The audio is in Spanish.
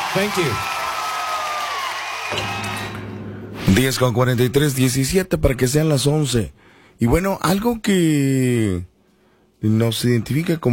Thank you. 10:43, 17 para que sean las 11. Y bueno, algo que nos identifica como